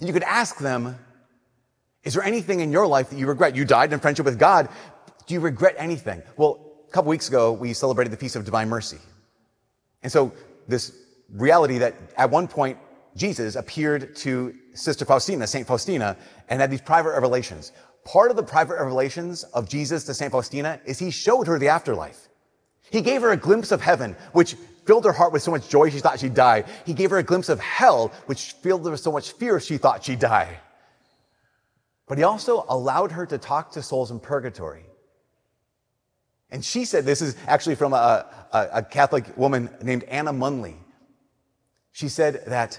And you could ask them, is there anything in your life that you regret? You died in friendship with God. Do you regret anything? Well, a couple weeks ago, we celebrated the Feast of Divine Mercy. And so this reality that at one point, Jesus appeared to Sister Faustina, St. Faustina, and had these private revelations. Part of the private revelations of Jesus to St. Faustina is he showed her the afterlife. He gave her a glimpse of heaven, which filled her heart with so much joy she thought she'd die. He gave her a glimpse of hell, which filled her with so much fear she thought she'd die. But he also allowed her to talk to souls in purgatory. And she said, this is actually from a Catholic woman named Anna Munley. She said that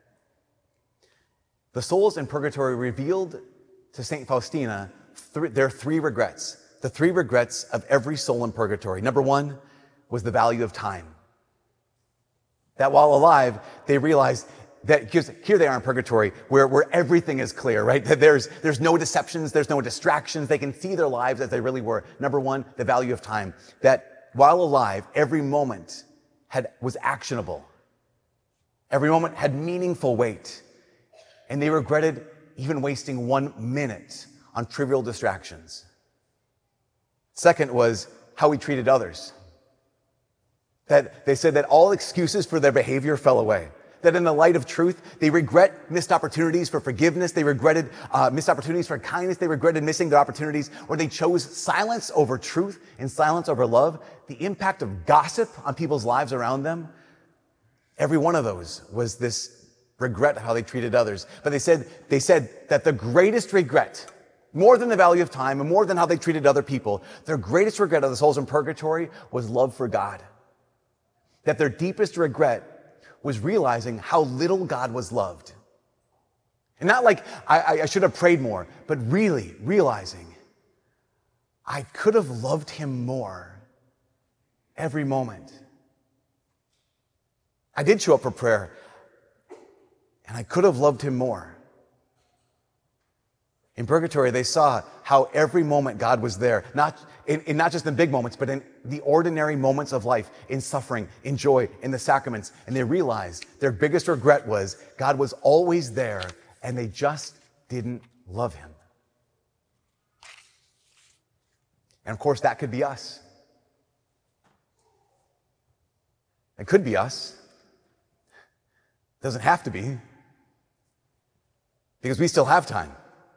the souls in purgatory revealed to St. Faustina their three regrets, the three regrets of every soul in purgatory. Number one was the value of time. That while alive, they realized that here they are in purgatory where everything is clear, right? That there's no deceptions, there's no distractions. They can see their lives as they really were. Number one, the value of time. That while alive, every moment was actionable. Every moment had meaningful weight. And they regretted even wasting 1 minute on trivial distractions. Second was how we treated others. That they said that all excuses for their behavior fell away. That in the light of truth, they regret missed opportunities for forgiveness. They regretted missed opportunities for kindness. They regretted missing their opportunities where they chose silence over truth and silence over love. The impact of gossip on people's lives around them. Every one of those was this regret of how they treated others. But they said that the greatest regret, more than the value of time and more than how they treated other people, their greatest regret of the souls in purgatory was love for God. That their deepest regret was realizing how little God was loved. And not like I should have prayed more, but really realizing I could have loved him more every moment. I did show up for prayer, and I could have loved him more. In purgatory, they saw how every moment God was there, not just in big moments, but in the ordinary moments of life, in suffering, in joy, in the sacraments. And they realized their biggest regret was God was always there, and they just didn't love him. And of course, that could be us. It could be us. It doesn't have to be, because we still have time.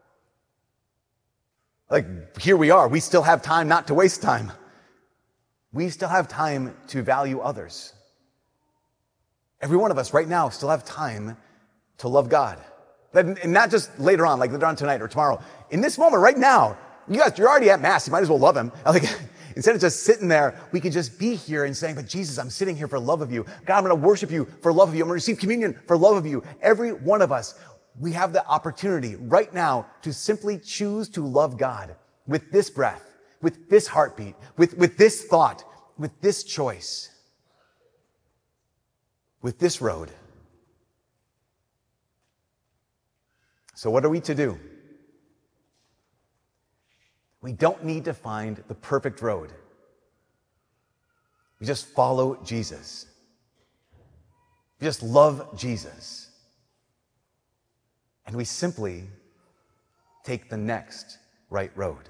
Like, here we are. We still have time not to waste time. We still have time to value others. Every one of us right now still have time to love God. And not just later on, like later on tonight or tomorrow. In this moment, right now, you're already at Mass. You might as well love him. Like, instead of just sitting there, we could just be here and saying, but Jesus, I'm sitting here for love of you. God, I'm going to worship you for love of you. I'm going to receive communion for love of you. Every one of us, we have the opportunity right now to simply choose to love God with this breath, with this heartbeat, with this thought, with this choice, with this road. So what are we to do? We don't need to find the perfect road. We just follow Jesus. We just love Jesus. And we simply take the next right road.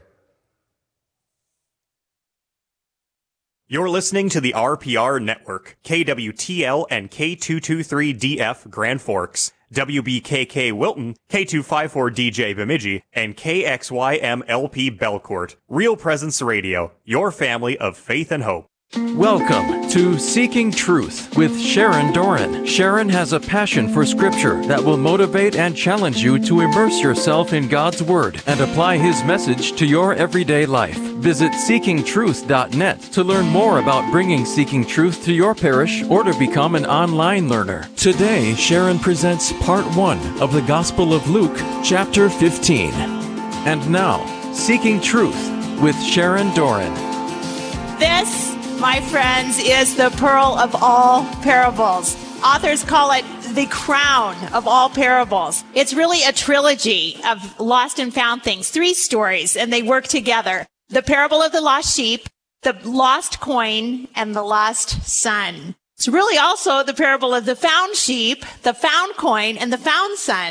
You're listening to the RPR Network, KWTL and K223DF Grand Forks, WBKK Wilton, K254DJ Bemidji, and KXYMLP Belcourt. Real Presence Radio, your family of faith and hope. Welcome to Seeking Truth with Sharon Doran. Sharon has a passion for Scripture that will motivate and challenge you to immerse yourself in God's Word and apply His message to your everyday life. Visit seekingtruth.net to learn more about bringing Seeking Truth to your parish or to become an online learner. Today, Sharon presents Part 1 of the Gospel of Luke, Chapter 15. And now, Seeking Truth with Sharon Doran. This, my friends, is the pearl of all parables. Authors call it the crown of all parables. It's really a trilogy of lost and found things, 3 stories, and they work together. The parable of the lost sheep, the lost coin, and the lost son. It's really also the parable of the found sheep, the found coin, and the found son.